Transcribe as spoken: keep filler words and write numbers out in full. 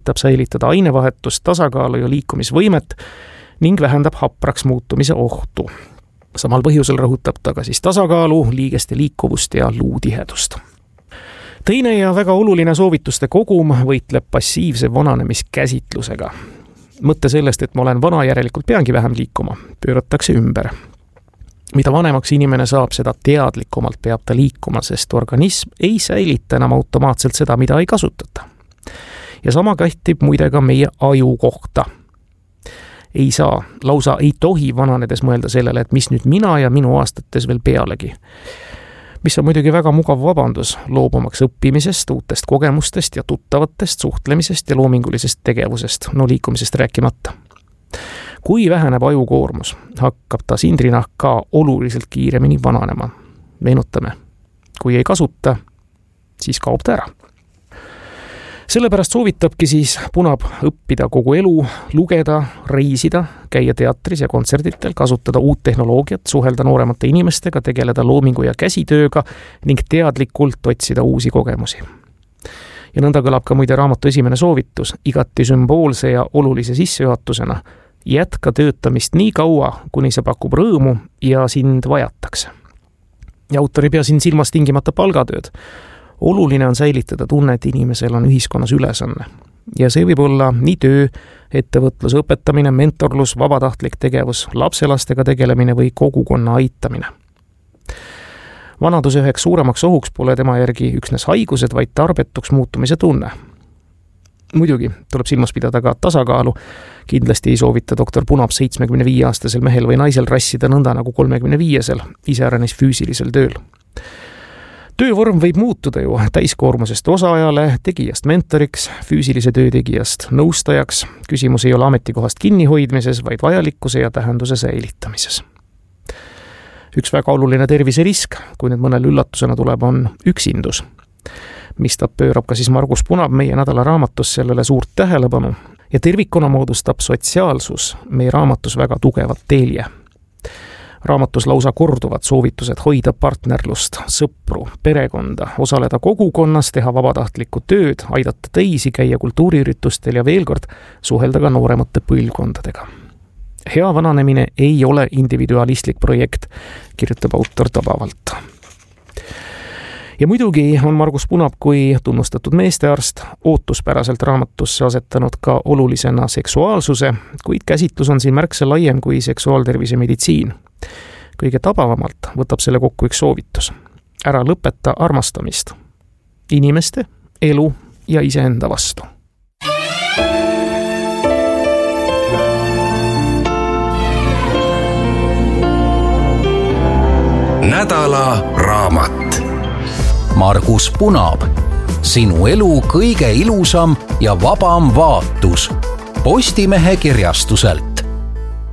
aitab säilitada ainevahetust, tasakaalu ja liikumisvõimet ning vähendab hapraks muutumise ohtu. Samal põhjusel rõhutab ta ka siis tasakaalu, liigeste liikuvust ja luutihedust. Teine ja väga oluline soovituste kogum võitleb passiivse vananemiskäsitlusega. Mõtte sellest, et ma olen vana, järelikult peangi vähem liikuma, pööratakse ümber. Mida vanemaks inimene saab, seda teadlikumalt peab ta liikuma, sest organism ei säilita enam automaatselt seda, mida ei kasutata. Ja sama kähtib muide ka meie aju kohta. Ei saa, lausa ei tohi vananedes mõelda sellele, et mis nüüd mina ja minu aastates veel pealegi. Mis on muidugi väga mugav vabandus loobumaks õppimisest, uutest kogemustest ja tuttavatest, suhtlemisest ja loomingulisest tegevusest, no liikumisest rääkimata. Kui väheneb ajukoormus, hakkab ta sindrinahk ka oluliselt kiiremini vananema. Meenutame, kui ei kasuta, siis kaob ta ära. Sellepärast soovitabki siis Punab õppida kogu elu, lugeda, reisida, käia teatris ja kontserditel, kasutada uut tehnoloogiat, suhelda nooremate inimestega, tegeleda loomingu ja käsitööga ning teadlikult otsida uusi kogemusi. Ja nõnda kõlab ka muide raamatu esimene soovitus, igati sümboolse ja olulise sissejuhatusena. Jätka töötamist nii kaua, kuni see pakub rõõmu ja sind vajatakse. Ja autor ei pea siin silmas tingimata palgatööd. Oluline on säilitada tunne, et inimesel on ühiskonnas ülesanne. Ja see võib olla nii töö, ettevõtlus, õpetamine, mentorlus, vabatahtlik tegevus, lapselastega tegelemine või kogukonna aitamine. Vanaduse üheks suuremaks ohuks pole tema järgi üksnes haigused, vaid tarbetuks muutumise tunne. Muidugi tuleb silmas pidada ka tasakaalu. Kindlasti ei soovita doktor Punab seitsmekümne viie aastasel mehel või naisel rassida nõnda nagu kolmekümne viiesel, iseäranis füüsilisel tööl. Töövorm võib muutuda ju täiskoormusest osaajale, tegijast mentoriks, füüsilise töötegijast nõustajaks. Küsimus ei ole ametikohast kinnihoidmises, vaid vajalikkuse ja tähenduse säilitamises. Üks väga oluline terviserisk, kui nüüd mõnel üllatusena tuleb, on üksindus. Mis ta pöörab ka siis Margus Punab meie nädala raamatus sellele suurt tähelepanu. Ja tervikuna moodustab sotsiaalsus meie raamatus väga tugevat telje. Raamatus lausa korduvad soovitused hoida partnerlust, sõpru, perekonda, osaleda kogukonnas, teha vabatahtlikku tööd, aidata teisi, käia kultuuriüritustel ja veel kord suhelda ka nooremate põlvkondadega. Hea vananemine ei ole individualistlik projekt, kirjutab autor tabavalt. Ja muidugi on Margus Punab kui tunnustatud meestearst ootuspäraselt raamatusse asetanud ka olulisena seksuaalsuse, kuid käsitlus on siin märksa laiem kui seksuaaltervise meditsiin. Kõige tabavamalt võtab selle kokku üks soovitus. Ära lõpeta armastamist. Inimeste, elu ja iseenda vastu. Nädala raamat. Margus Punab. Sinu elu kõige ilusam ja vabam vaatus. Postimehe kirjastuselt.